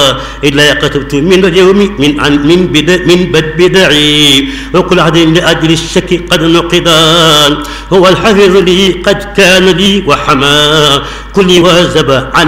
إلا كتبت من اليوم من بدعي وكل عهد لأجل الشك قد نقضان هو الحفظ لي قد كان لي وحما كل وازب عن